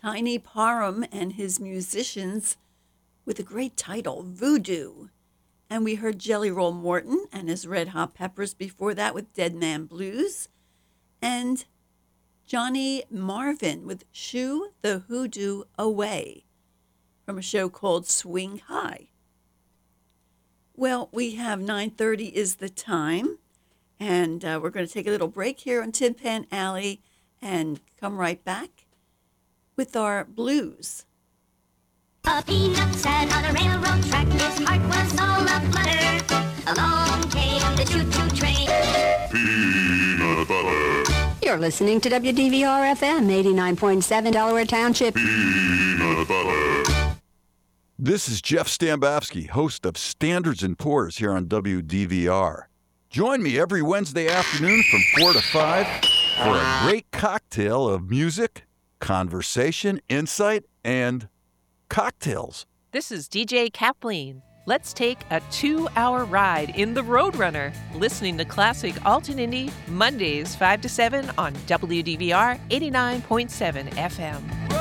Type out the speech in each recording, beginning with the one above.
Tiny Parham and his musicians with a great title, Voodoo. And we heard Jelly Roll Morton and his Red Hot Peppers before that with Dead Man Blues. And Johnny Marvin with Shoo the Hoodoo Away from a show called Swing High. Well, we have 9:30 is the time, and we're going to take a little break here on Tin Pan Alley and come right back with our blues. A peanut sat on a railroad track, his heart was all aflutter. Along came the choo-choo train. Peanut butter. You're listening to WDVR-FM 89.7 Delaware Township. Peanut butter. This is Jeff Stambowski, host of Standards & Poor's here on WDVR. Join me every Wednesday afternoon from 4 to 5 for a great cocktail of music, conversation, insight, and cocktails. This is DJ Kathleen. Let's take a 2-hour ride in the Roadrunner, listening to classic Alton Indie, Mondays 5 to 7 on WDVR 89.7 FM.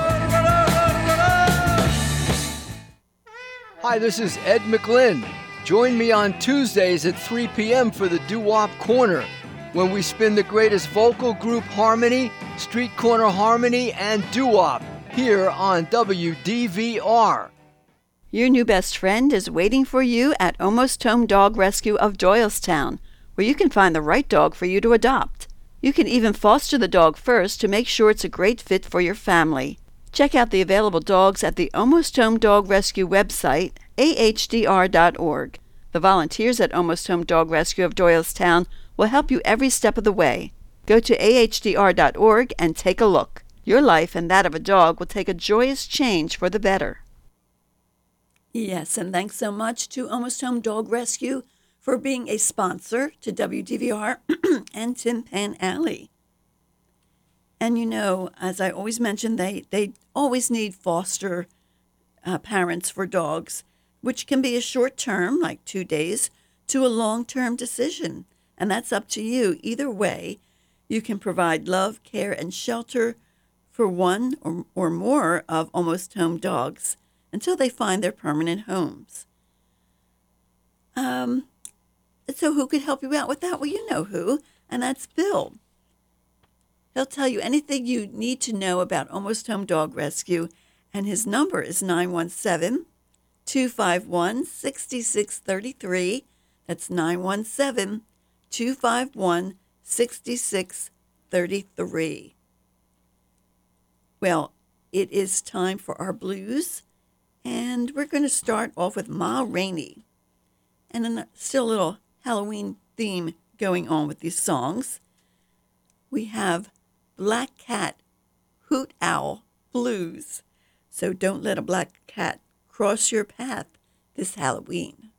Hi, this is Ed McGlynn. Join me on Tuesdays at 3 p.m. for the Doo-Wop Corner, when we spin the greatest vocal group harmony, street corner harmony, and doo-wop here on WDVR. Your new best friend is waiting for you at Almost Home Dog Rescue of Doylestown, where you can find the right dog for you to adopt. You can even foster the dog first to make sure it's a great fit for your family. Check out the available dogs at the Almost Home Dog Rescue website, ahdr.org. The volunteers at Almost Home Dog Rescue of Doylestown will help you every step of the way. Go to ahdr.org and take a look. Your life and that of a dog will take a joyous change for the better. Yes, and thanks so much to Almost Home Dog Rescue for being a sponsor to WDVR and Tin Pan Alley. And you know, as I always mention, they always need foster parents for dogs, which can be a short term, like 2 days, to a long-term decision. And that's up to you. Either way, you can provide love, care, and shelter for one or more of Almost Home dogs until they find their permanent homes. So who could help you out with that? Well, you know who, and that's Bill. He'll tell you anything you need to know about Almost Home Dog Rescue, and his number is 917-251-6633. That's 917-251-6633. Well, it is time for our blues, and we're going to start off with Ma Rainey. And then still a little Halloween theme going on with these songs. We have Black Cat, Hoot Owl Blues. So don't let a black cat cross your path this Halloween.